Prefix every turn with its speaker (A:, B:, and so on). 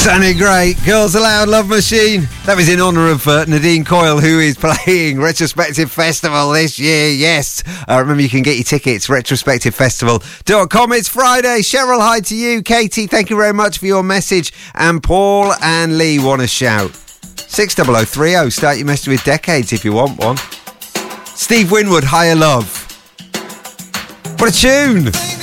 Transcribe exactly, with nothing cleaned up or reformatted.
A: Sounded great. Girls Aloud, Love Machine. That was in honour of uh, Nadine Coyle, who is playing Retrospective Festival this year. Yes. Uh, remember, you can get your tickets, retrospective festival dot com. It's Friday. Cheryl, hi to you. Katie, thank you very much for your message. And Paul and Lee want to shout. six double oh three oh. Start your message with Decades if you want one. Steve Winwood, Higher Love. What a tune.